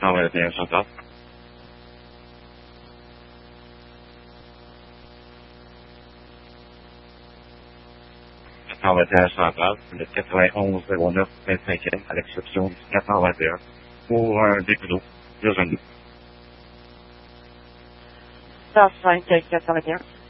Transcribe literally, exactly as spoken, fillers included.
cent vingt et un Chantal. quatre cent vingt et un Chantal, le quatre-vingt-onze zéro neuf vingt-cinquième, à l'exception du quatre cent vingt et un, pour un début d'eau, Virginie. cent cinq, quatre cent vingt et un.